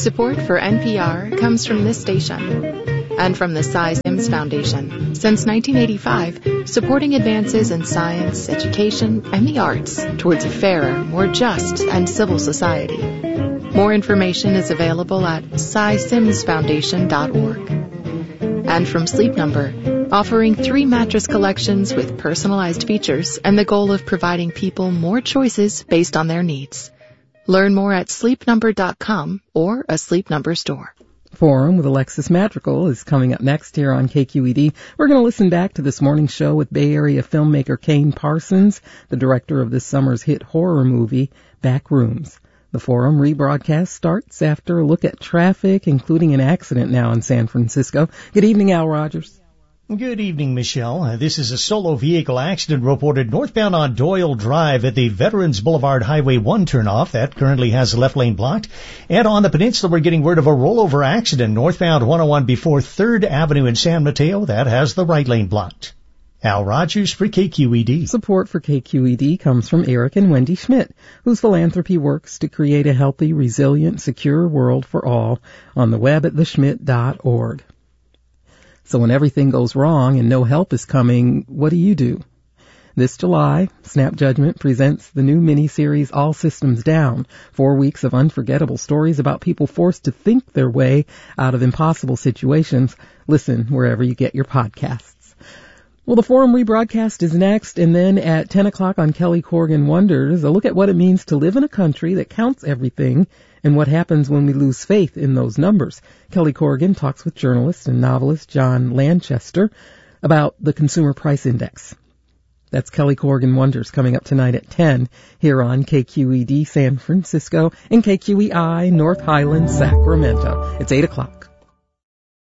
Support for NPR comes from this station and from the Cy Sims Foundation. Since 1985, supporting advances in science, education, and the arts towards a fairer, more just, and civil society. More information is available at cysimsfoundation.org. And from Sleep Number, offering 3 mattress collections with personalized features and the goal of providing people more choices based on their needs. Learn more at sleepnumber.com or a Sleep Number store. Forum with Alexis Madrigal is coming up next here on KQED. We're going to listen back to this morning's show with Bay Area filmmaker Kane Parsons, the director of this summer's hit horror movie, Backrooms. The Forum rebroadcast starts after a look at traffic, including an accident now in San Francisco. Good evening, Al Rogers. Good evening, Michelle. This is a solo vehicle accident reported northbound on Doyle Drive at the Veterans Boulevard Highway 1 turnoff. That currently has the left lane blocked. And on the peninsula, we're getting word of a rollover accident northbound 101 before 3rd Avenue in San Mateo. That has the right lane blocked. Al Rogers for KQED. Support for KQED comes from Eric and Wendy Schmidt, whose philanthropy works to create a healthy, resilient, secure world for all on the web at theschmidt.org. So when everything goes wrong and no help is coming, what do? This July, Snap Judgment presents the new miniseries All Systems Down, 4 weeks of unforgettable stories about people forced to think their way out of impossible situations. Listen wherever you get your podcasts. Well, the Forum rebroadcast is next, and then at 10 o'clock on Kelly Corrigan Wonders, a look at what it means to live in a country that counts everything and what happens when we lose faith in those numbers. Kelly Corrigan talks with journalist and novelist John Lanchester about the Consumer Price Index. That's Kelly Corrigan Wonders coming up tonight at 10 here on KQED San Francisco and KQEI North Highlands, Sacramento. It's 8 o'clock.